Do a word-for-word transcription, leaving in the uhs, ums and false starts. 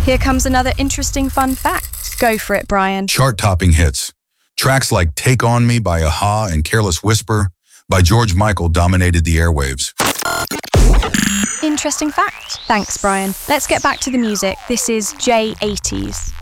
Here comes another interesting fun fact. Go for it, Brian. Chart-topping hits. Tracks like Take On Me by A-ha and Careless Whisper by George Michael dominated the airwaves. Interesting fact. Thanks, Brian. Let's get back to the music. This is J eighties.